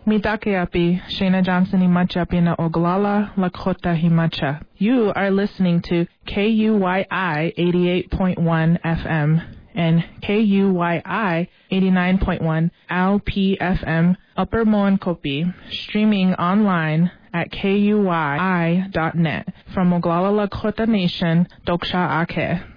Mitakeapi, Shayna Johnson Himachapi na Oglala Lakota Himacha. You are listening to KUYI 88.1 FM and KUYI 89.1 LPFM Upper Moenkopi, streaming online at KUYI.net. From Oglala Lakota Nation, Doksha Ake.